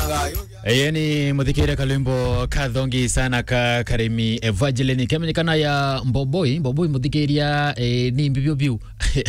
Yani muthikire kalimbo kathongi sana ka Karemi Evangeline kemenyekana ya Mboboi muthikiria ni mbibyo biu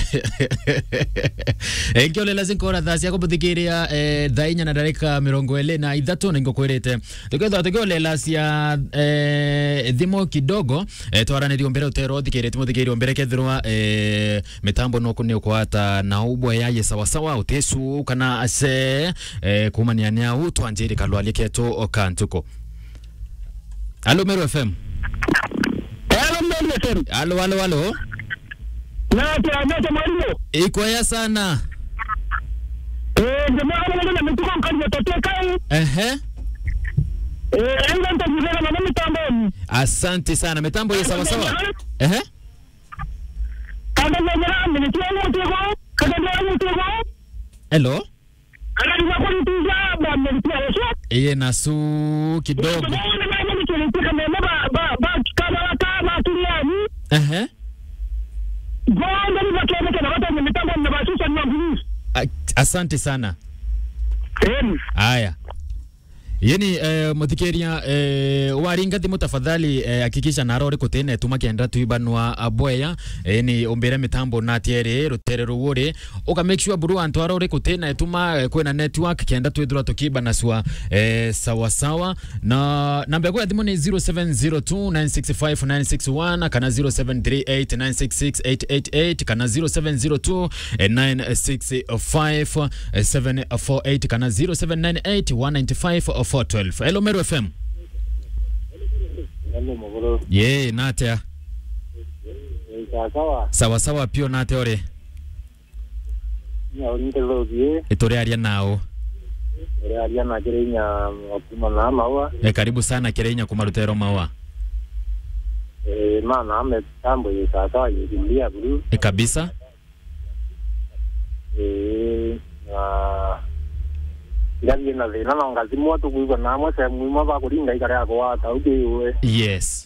Enkole lazim kora thasi yako muthikiria thainya na darika 23 ningokwirite tuketho lasia thimo kidogo twaranirio mbere utero thikirite muthikiria mbere kethirwa mitambo no kunio kwata na ubwa yaye sawa sawa utesu kana ase kumania nya utwanjiri kalwali keto okantuko. Allo Meru FM. Allo Meru FM. Allo. Na tuamete mwalimu. Iko ya sana. Jamaa na mtuko kani tatoka. Anga ntajizana na mitambo. Asante sana. Mitambo ya sawa sawa. Kanda nyama nimetiwa mtego. Hello. Kana kwa nituza bametiwa sio. Iye nasu kidogo. Asante sana. Haya. Yeni muthikiria waringa thimu tafadhali hakikisha narore kutene tuma kenda tuibanwa aboya ni ombere mitambo na tiere rutere ruwore oka make sure buru antu arore kutene tuma kwena network kenda tuidura tukiba na swa sawa sawa na namba yako ya thimu ni 0702965961 kana 0738966888 kana 0702965748 kana 0798195412. Hello Meru FM. Hello Mogoro. Ye natea. Sawa. Sawa pio nate ore. Ya ondelo die. Etore aria nao. Ore aria na Kirenya kuma na mawa. Karibu sana Kirenya kumarutero mawa. Maana ame tambo ya sasa yilia buru. Kabisa. Ndani na zina na ngazi moto kuiva na mwese mwima ba kuringa ikare yako wata ukiwe. Yes.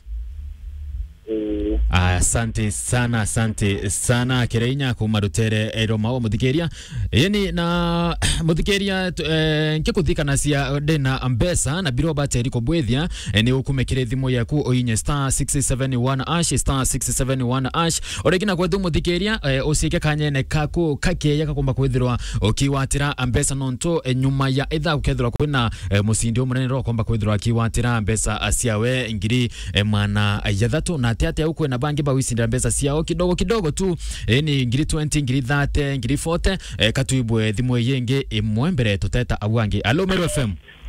Asante sana Kirenya kumarutere eromawo muthikiria yani na muthikiria nkikuthika na cia dena ambesa na biro bateri ko bwethia ni ukumekire thimo yaku oinye star 671 ash star 671 ash oregina kwa thumu muthikiria usike kanyene kako kakeya kakomba kwithirwa ukiwatira ambesa nonto nyuma ya etha ukethirwa kwina musindi omunene ro komba kwithirwa akiwatira ambesa asiawe ngiri mwana yathatu na ate huko na bangi ba wisinda mbesa siao kidogo tu ni ngiri 20 ngiri 30 ngiri 40 katuibwe thimo yenge imwembere tuteta abwangi. Allo Meru FM.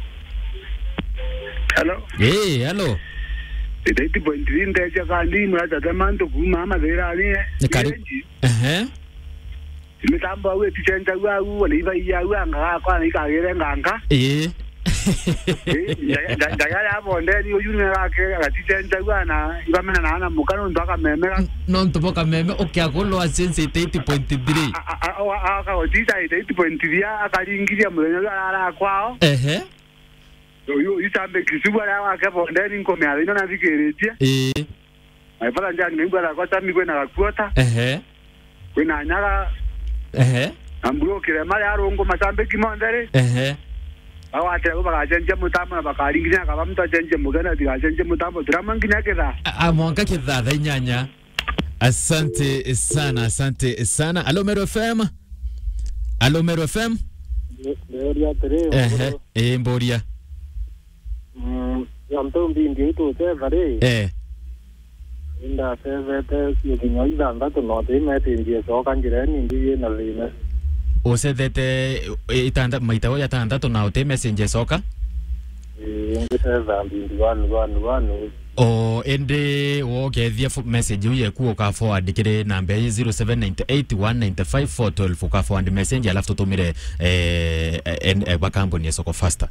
Hello. Hello. Iti pointi ndeja kandi mwata tamanto kuma vera ni. Mitambo we tichenja wa waliva ya anga kwa ni kagere nganga. Ndagala hapo ndeni uyuni yake atichenda bwana ibamena na ana mukano ntaka memera no ntoboka meme okyakollo asense 8.3 aka otita 8.3 akalingiria mulenya ala kwao yo isambe kisubwa la wake hapo ndeni ngome alino na vikeretia aipata njani ngibara kwa tami kwena kakuota kwena nyaka amburo kile mali arongo masambe kimondere awate ko bakajenje mutambo bakaringinya kaba mtu ajenje mugana digajenje mutambo drama nginya keda amwanga keda nyanya. Asante sana. Allo Meru FM. Boria tere. Boria. Yamto mbindi to sevare. Inda sevete yoginyo idanda to no de metinje so kanjireni ndiye na lina. Osethete itanda maitao ya tandatu na ote message soka ngiteza mbindi wanu ende wogethia message uye ku ka forward kire namba 0798195412 ka forward message alafu tutumire ba company soko faster.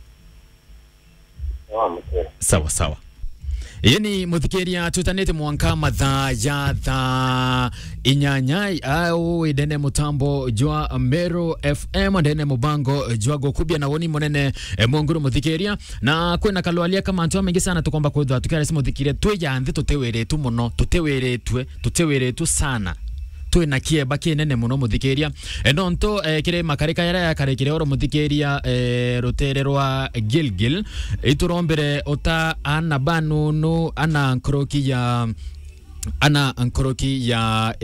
Sawa. Yeni muthikiria tutanete mwanka matha ya tha inyanya au idene mutambo jwa Meru FM ndene mubango jwa gokubia na woni monene monguru muthikiria na kwena kalwalia kama antu amengi sana tukomba kwithwa tukira simu muthikiria tweja anthi tuteweretu muno tuteweretu sana twina kieba kinene muno muthikiria nonto kire makarika yara karekire oro muthikiria rutere rwa Gilgil iturombere ota ana banunu ana nkoroki ya ana nkoroki ya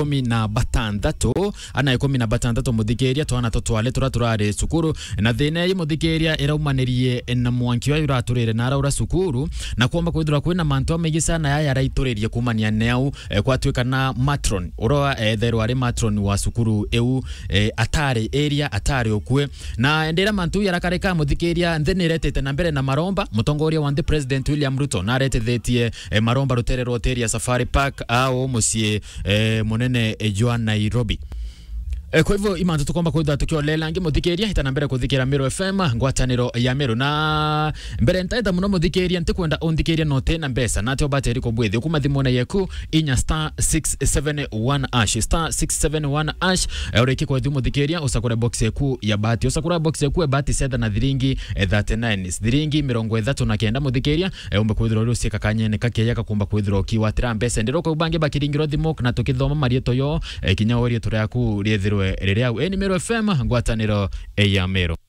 16 ana 16 muthikiria twana totwale turare sukuru na thina ye muthikiria iraumanirie na mwanki wa uraturire na araura sukuru na kuomba kwithura kwina manto megi sana ya raituririe kumania neu kwatuika na matron oro thero ari matron wa sukuru eu atari area atari okwe na ndira mantu yarakareka muthikiria nthenirete na mbere na maromba mutongoria wa the president William Ruto na retethetie maromba rutere roteria Safari Park au musie munene Joan Nairobi. Kwa hivyo imanzo tukomba kwitha tukiolela ngi muthikiria hitana mbere kuthikira Meru FM ngwataniro ya Meru na mbere ntaida muno muthikiria ntikwenda onthikiria note na mbesa nate obate riko bwethi kuma thimona yeku inya *671# *671# ureki kwa thimu muthikiria usakura box yeku ya bati usakura box yeku ya bati setha na thiringi 39 thiringi 39 muthikiria umbe kwithira uri usieka kanyene kakeya kakumba kwithira ki watira mbesa ndiro ko ubange bakiringiro thimok na tukithoma marieto yo kinya ori turaku riethiro riria Meru FM ngwataniro ya Meru.